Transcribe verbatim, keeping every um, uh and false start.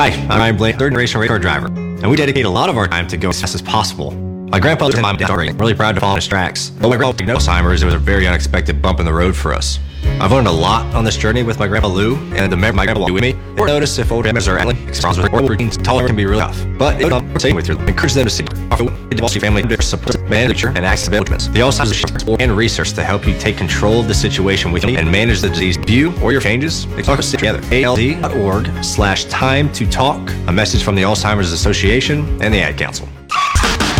Hi, I'm Ryan Blake, third generation race car driver, and we dedicate a lot of our time to go as fast as possible. My grandpa and my dad are really proud to follow his tracks. But when my grandpa diagnosed Alzheimer's, it was a very unexpected bump in the road for us. I've learned a lot on this journey with my grandpa Lou, and the member my grandpa will with me. Or notice if old members are at or routines tolerant can be really tough. But it would stay with you. Encourage them to see the family support manager and access developments. The Alzheimer's and research to help you take control of the situation with you and manage the disease. View or your changes. They talk together. A L D dot org slash time to talk. A message from the Alzheimer's Association and the Ad Council.